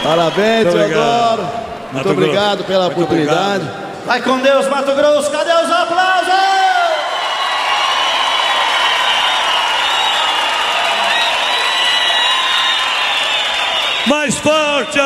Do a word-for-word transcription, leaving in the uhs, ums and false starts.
Parabéns, Teodoro. Muito, Muito obrigado pela Muito oportunidade. Obrigado. Vai com Deus, Mato Grosso. Cadê os aplausos? Mais forte